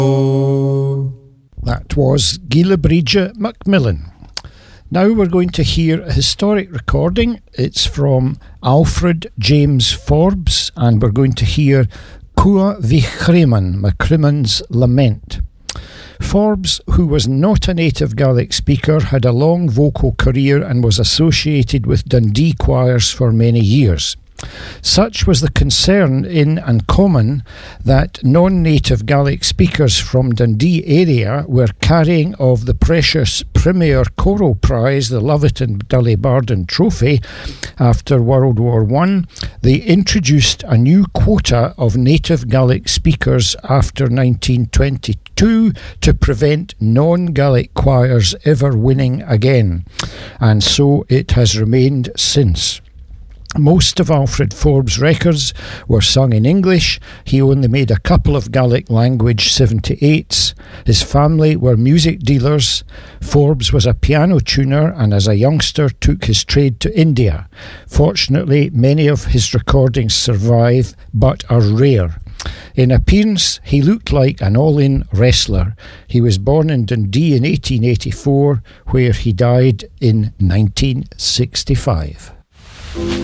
That was Gila Macmillan. Now we're going to hear a historic recording. It's from Alfred James Forbes, and we're going to hear Cua Vichreman, MacCrimmon's Lament. Forbes, who was not a native Gaelic speaker, had a long vocal career and was associated with Dundee choirs for many years. Such was the concern in and common that non-native Gaelic speakers from Dundee area were carrying of the precious Premier Choral Prize, the Loviton Dully-Barden Trophy, after World War I. They introduced a new quota of native Gaelic speakers after 1922 to prevent non-Gaelic choirs ever winning again, and so it has remained since. Most of Alfred Forbes' records were sung in English. He only made a couple of Gaelic language 78s. His family were music dealers. Forbes was a piano tuner and as a youngster took his trade to India. Fortunately, many of his recordings survive but are rare. In appearance, he looked like an all-in wrestler. He was born in Dundee in 1884, where he died in 1965.